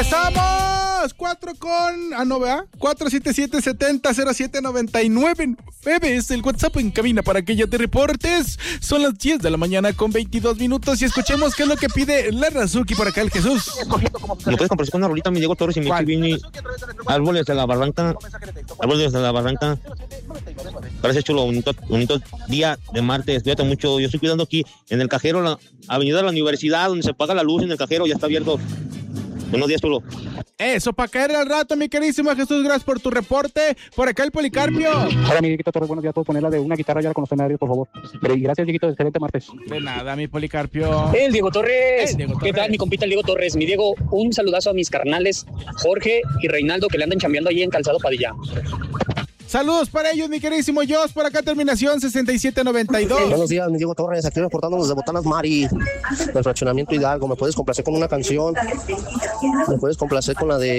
¡Regresamos! 477-70-0799 es el WhatsApp en cabina para que ya te reportes. Son las 10 de la mañana con 22 minutos y escuchemos qué es lo que pide la Razuki por acá el Jesús. ¿Me puedes complacer con una rolita, mi Diego Torres y mi Chivini? Árboles de la Barranca. Árboles de la Barranca. Parece chulo, bonito día de martes. Cuídate mucho. Yo estoy cuidando aquí en el cajero, la avenida de la universidad, donde se paga la luz en el cajero. Ya está abierto. Buenos días, chulo. Eso, para caer al rato, mi queridísimo Jesús, gracias por tu reporte. Por acá el Policarpio. Hola, mi Dieguito Torres, buenos días. ¿Puedo poner la de una guitarra ya con los escenarios, por favor? Pero, y gracias, Dieguito, excelente martes. De nada, mi Policarpio. El Diego Torres. ¿Qué tal, mi compita el Diego Torres? Mi Diego, un saludazo a mis carnales Jorge y Reinaldo que le andan chambeando allí en Calzado Padilla. Saludos para ellos, mi queridísimo Jos, por acá terminación 6792. Buenos días, mi Diego Torres, aquí reportándonos de Botanas Mari, del fraccionamiento Hidalgo. ¿Me puedes complacer con una canción? ¿Me puedes complacer con la de